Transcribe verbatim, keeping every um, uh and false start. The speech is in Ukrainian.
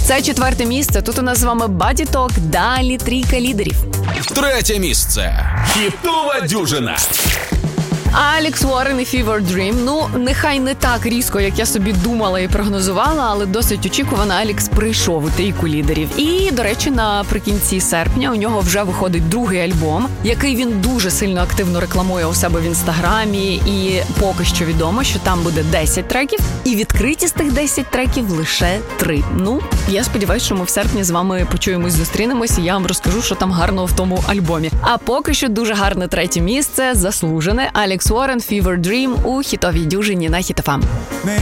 Це четверте місце. Тут у нас з вами Body Talk, далі трійка лідерів. Третє місце. Хітова дюжина. Алекс Уоррен і Fever Dream. Ну, нехай не так різко, як я собі думала і прогнозувала, але досить очікувано Алекс прийшов у трійку лідерів. І, до речі, наприкінці серпня у нього вже виходить другий альбом, який він дуже сильно активно рекламує у себе в інстаграмі. І поки що відомо, що там буде десять треків, і відкриті з тих десять треків лише три. Ну, я сподіваюся, що ми в серпні з вами почуємось, зустрінемось, і я вам розкажу, що там гарного в тому альбомі. А поки що дуже гарне третє місце, заслужене. Алекс Уоррен, Fever Dream у хітовій дюжині на Хіт еф ем.